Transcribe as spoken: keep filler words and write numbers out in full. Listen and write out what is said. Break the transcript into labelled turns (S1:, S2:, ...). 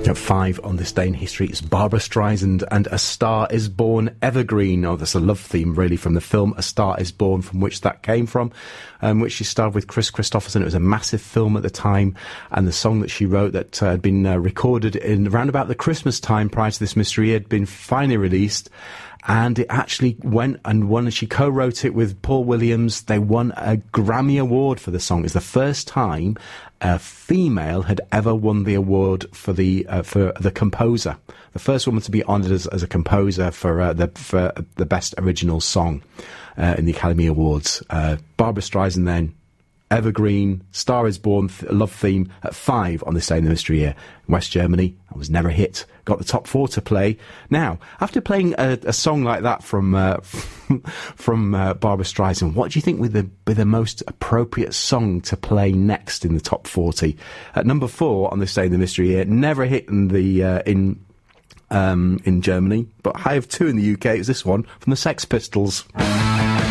S1: At five on this day in history, it's Barbra Streisand and A Star Is Born Evergreen. Oh, that's a love theme, really, from the film A Star Is Born, from which that came from, um, which she starred with Chris Christopherson. It was a massive film at the time, and the song that she wrote that uh, had been uh, recorded in around about the Christmas time prior to this mystery had been finally released. And it actually went and won, and she co-wrote it with Paul Williams. They won a Grammy Award for the song. It's the first time a female had ever won the award for the uh, for the composer. The first woman to be honoured as, as a composer for uh, the for the best original song uh, in the Academy Awards. Uh, Barbra Streisand then. Evergreen, Star Is Born, th- love theme at five on this day in the mystery year. In West Germany, I was never hit. Got the top four to play. Now, after playing a, a song like that from uh, from uh, Barbra Streisand, what do you think would the, be the most appropriate song to play next in the top forty? At number four on this day in the mystery year, never hit in the uh, in um, in Germany, but high of two in the U K. It was this one from the Sex Pistols.